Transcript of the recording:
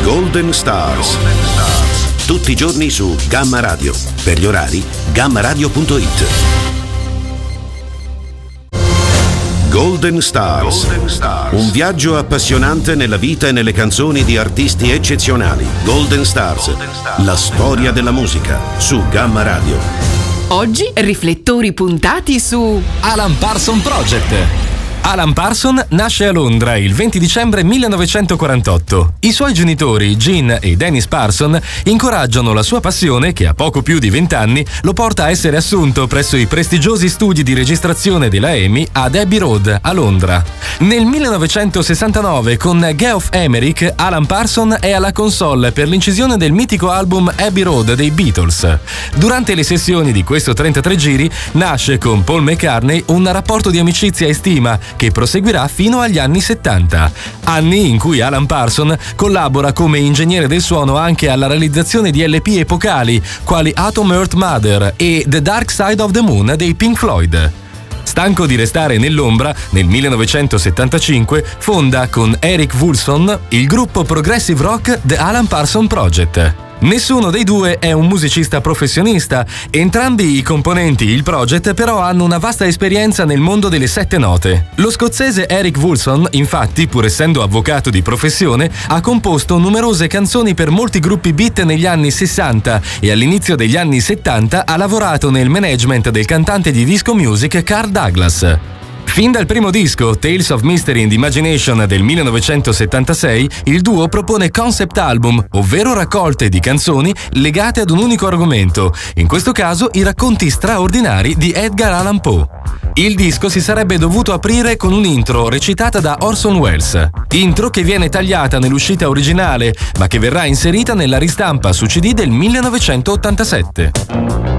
Golden Stars. Tutti i giorni su Gamma Radio. Per gli orari, gammaradio.it. Golden Stars. Un viaggio appassionante nella vita e nelle canzoni di artisti eccezionali. Golden Stars. La storia della musica su Gamma Radio. Oggi riflettori puntati su Alan Parsons Project. Alan Parsons nasce a Londra il 20 dicembre 1948. I suoi genitori, Jean e Dennis Parsons, incoraggiano la sua passione, che a poco più di 20 anni lo porta a essere assunto presso i prestigiosi studi di registrazione della EMI ad Abbey Road, a Londra. Nel 1969, con Geoff Emerick, Alan Parsons è alla console per l'incisione del mitico album Abbey Road dei Beatles. Durante le sessioni di questo 33 giri nasce con Paul McCartney un rapporto di amicizia e stima che proseguirà fino agli anni 70, anni in cui Alan Parsons collabora come ingegnere del suono anche alla realizzazione di LP epocali quali Atom Earth Mother e The Dark Side of the Moon dei Pink Floyd. Stanco di restare nell'ombra, nel 1975 fonda con Eric Woolfson il gruppo progressive rock The Alan Parsons Project. Nessuno dei due è un musicista professionista, entrambi i componenti il project però hanno una vasta esperienza nel mondo delle sette note. Lo scozzese Eric Woolfson, infatti, pur essendo avvocato di professione, ha composto numerose canzoni per molti gruppi beat negli anni 60 e all'inizio degli anni 70 ha lavorato nel management del cantante di disco music Carl Douglas. Fin dal primo disco, Tales of Mystery and Imagination del 1976, il duo propone concept album, ovvero raccolte di canzoni legate ad un unico argomento, in questo caso i racconti straordinari di Edgar Allan Poe. Il disco si sarebbe dovuto aprire con un intro recitata da Orson Welles, intro che viene tagliata nell'uscita originale, ma che verrà inserita nella ristampa su CD del 1987.